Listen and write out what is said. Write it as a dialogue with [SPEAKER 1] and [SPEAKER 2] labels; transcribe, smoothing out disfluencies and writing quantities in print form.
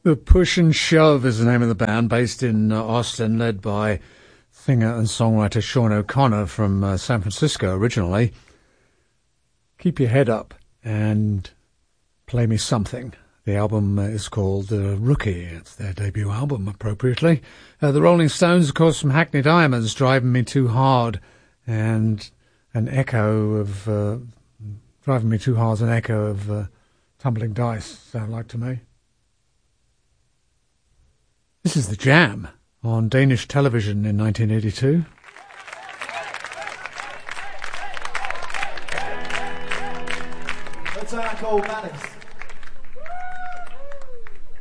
[SPEAKER 1] The Push and Shove is the name of the band, based in Austin, led by singer and songwriter Sean O'Connor from San Francisco originally. Keep your head up and play me something. The album is called Rookie. It's their debut album, appropriately. The Rolling Stones, of course, from Hackney Diamonds, Driving Me Too Hard, and an echo of Driving Me Too Hard, an echo of Tumbling Dice, sound like to me. This is The Jam on Danish television in 1982.
[SPEAKER 2] That's our called Malice.